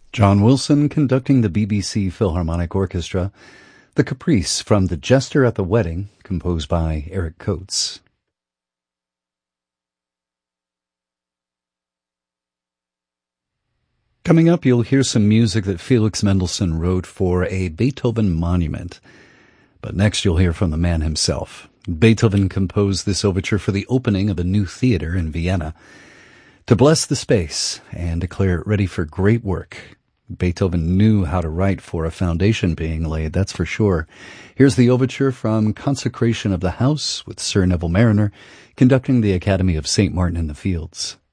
John Wilson conducting the BBC Philharmonic Orchestra, the Caprice from The Jester at the Wedding, composed by Eric Coates. Coming up, you'll hear some music that Felix Mendelssohn wrote for a Beethoven monument. But next you'll hear from the man himself. Beethoven composed this overture for the opening of a new theater in Vienna to bless the space and declare it ready for great work. Beethoven knew how to write for a foundation being laid, that's for sure. Here's the overture from Consecration of the House with Sir Neville Marriner conducting the Academy of St. Martin in the Fields.